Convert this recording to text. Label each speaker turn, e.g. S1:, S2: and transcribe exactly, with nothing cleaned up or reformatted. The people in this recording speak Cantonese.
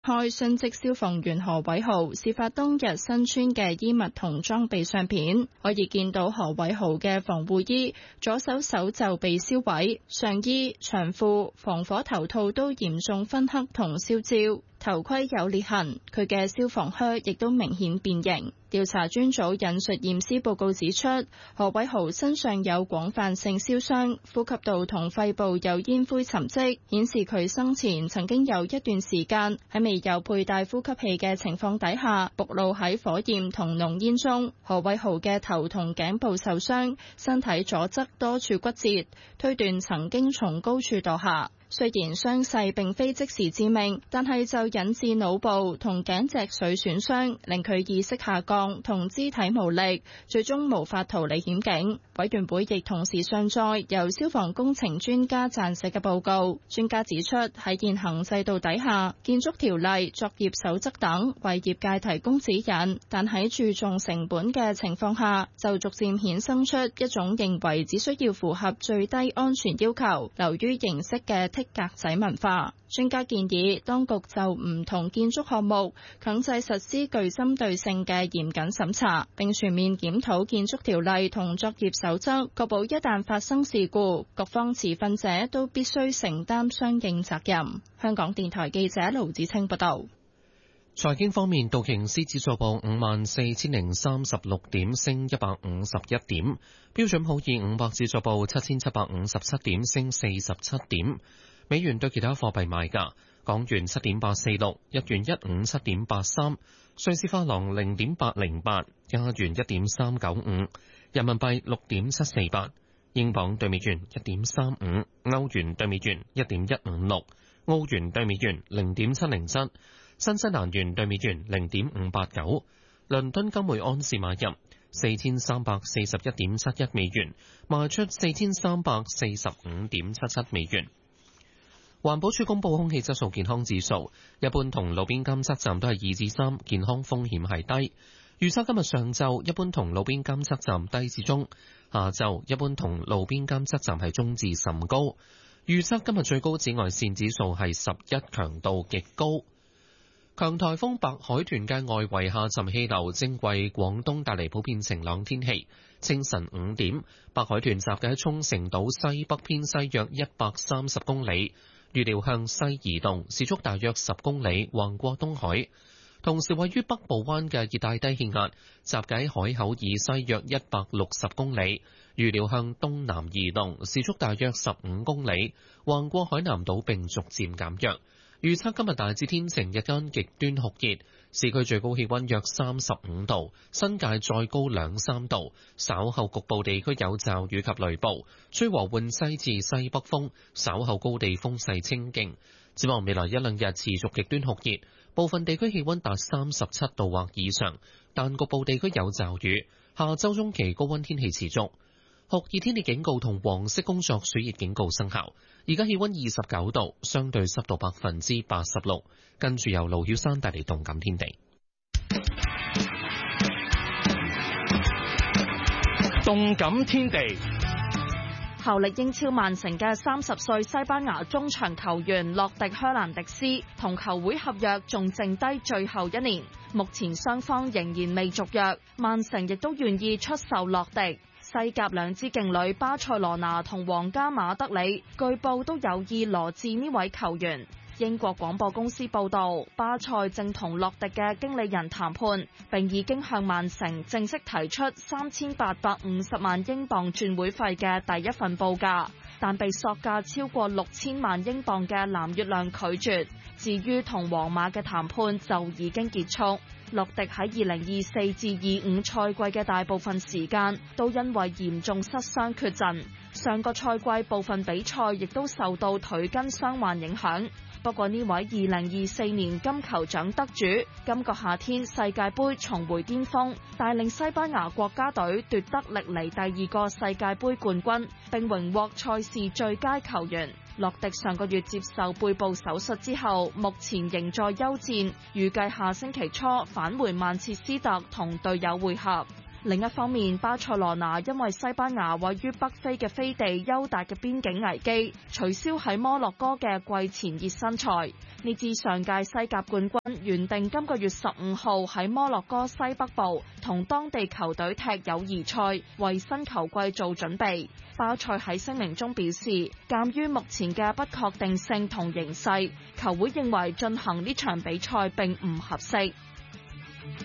S1: 開殉職消防員何偉豪事發當日身穿嘅衣物同裝備相片，可以見到何偉豪嘅防護衣左手手袖被燒毀，上衣、長褲、防火頭套都嚴重燻黑同燒焦，頭盔有裂痕，佢嘅消防靴亦都明顯變形。調查專組引述驗屍報告指出，何偉豪身上有廣泛性燒傷，呼吸道同肺部有煙灰沉積，顯示佢生前曾經有一段時間喺未有佩戴呼吸器嘅情況底下，暴露喺火焰同濃煙中。何偉豪嘅頭同頸部受傷，身體左側多處骨折，推斷曾經從高處墮下。雖然傷勢並非即時致命，但係就引致腦部同頸脊髓損傷，令佢意識下降同肢體無力，最終無法逃離險境。委員會亦同時上載由消防工程專家撰寫嘅報告。專家指出，喺現行制度底下，建築條例、作業守則等為業界提供指引，但喺注重成本嘅情況下，就逐漸衍生出一種認為只需要符合最低安全要求，流於形式嘅格仔文化。專家建議當局就唔同建築項目強制實施具針對性嘅嚴謹審查，並全面檢討建築條例同作業守則，確保一旦發生事故，各方持份者都必須承擔相應責任。香港電台記者盧子清報道。
S2: 財經方面，道瓊斯指數報五萬四千零三十六點，升一百五十一點；標準普爾五百指數報七千七百五十七點，升四十七點。美元對其他貨幣賣價：港元七點八四六，日元一五七點八三，瑞士法郎零點八零八，加元一點三九五，人民幣六點七四八，英鎊對美元一點三五，歐元對美元一點一五六，澳元對美元零點七零七，新西蘭元對美元零點五八九。倫敦金每安士買入四千三百四十一點七一美元，賣出四千三百四十五點七七美元。環保署公布空氣質素健康指數，一般同路邊監測站都係二至三，健康風險係低。預測今日上晝一般同路邊監測站低至中，下晝一般同路邊監測站係中至甚高。預測今日最高紫外線指數係十一，強度極高。強颱風白海豚嘅外圍下沉氣流正為廣東帶嚟普遍晴朗天氣。清晨五點，白海豚集結喺沖繩島西北偏西約一百三十公里。預料向西移動，時速大約十公里，橫過東海。同時位於北部灣嘅熱帶低氣壓，集結喺海口以西約一百六十公里，預料向東南移動，時速大約十五公里，橫過海南島並逐漸減弱。預測今日大致天晴，日間極端酷熱，市區最高氣溫約三十五度，新界再高兩三度。稍後局部地區有驟雨及雷暴，吹和緩西至西北風，稍後高地風勢清勁。展望未來一兩日持續極端酷熱，部分地區氣溫達三十七度或以上，但局部地區有驟雨。下周中期高溫天氣持續。酷熱天氣警告同黃色工作暑熱警告生效。而家氣溫二十九度，相對濕度百分之八十六。跟住由盧曉山帶嚟動感天地。
S3: 動感天地，
S4: 效力英超曼城嘅三十歲西班牙中場球員洛迪·靴蘭迪斯同球會合約仲剩低最後一年，目前雙方仍然未續約，曼城亦都願意出售洛迪。西甲兩支勁旅巴塞羅那同皇家馬德里據報都有意羅致呢位球員。英國廣播公司報道，巴塞正同洛迪嘅經理人談判，並已經向曼城正式提出三千八百五十萬英鎊轉會費嘅第一份報價，但被索價超過六千萬英鎊嘅藍月亮拒絕。至於同皇馬嘅談判就已經結束。洛迪喺二零二四至二五賽季嘅大部分時間都因為嚴重失傷缺陣，上個賽季部分比賽亦都受到腿筋傷患影響。不過呢位二零二四年金球獎得主，今個夏天世界盃重回巔峰，帶領西班牙國家隊奪得歷嚟第二個世界盃冠軍，並榮獲賽事最佳球員。洛迪上個月接受背部手術之後，目前仍在休戰，預計下星期初返回曼徹斯特同隊友會合。另一方面，巴塞羅那因為西班牙位於北非嘅飛地優達嘅邊境危機，取消喺摩洛哥嘅季前熱身賽。 呢支上屆西甲冠軍原定今個月十五號喺摩洛哥西北部同當地球隊踢友誼賽，為新球季做準備。巴塞喺聲明中表示，鑑於目前嘅不確定性同形勢，球會認為進行呢場比賽並唔合適。